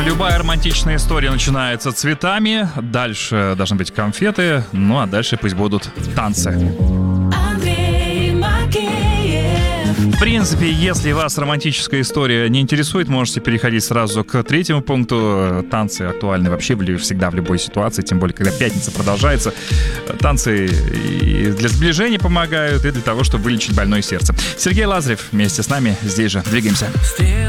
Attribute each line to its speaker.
Speaker 1: Любая романтичная история начинается цветами, дальше должны быть конфеты, ну а дальше пусть будут танцы.
Speaker 2: Андрей Макеев.
Speaker 1: В принципе, если вас романтическая история не интересует, можете переходить сразу к третьему пункту. Танцы актуальны вообще всегда в любой ситуации, тем более, когда пятница продолжается. Танцы и для сближения помогают, и для того, чтобы вылечить больное сердце. Сергей Лазарев вместе с нами здесь же. Двигаемся.